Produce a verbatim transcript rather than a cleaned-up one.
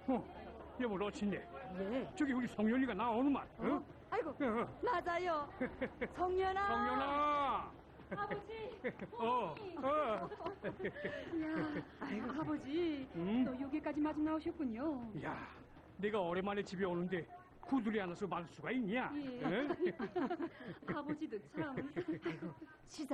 어, 여보 로친네. 예. 저기 우리 성현이가 나오는만. 어? 어? 아이고, 어. 맞아요. 성년아. 성현아. 아버지, 어, 어. 야, 아이고 아버지, 음? 또 여기까지 마중 나오셨군요. 야, 내가 오랜만에 집에 오는데 구들이 안 와서 말 수가 있냐? 예. 응? 아버지도 참. 시장